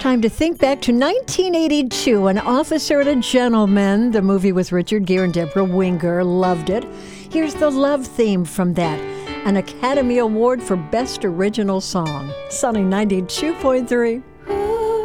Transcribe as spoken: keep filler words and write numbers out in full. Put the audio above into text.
Time to think back to nineteen eighty-two, An Officer and a Gentleman, the movie with Richard Gere and Deborah Winger. Loved it. Here's the love theme from that, an Academy Award for Best Original Song. Sunny ninety-two point three.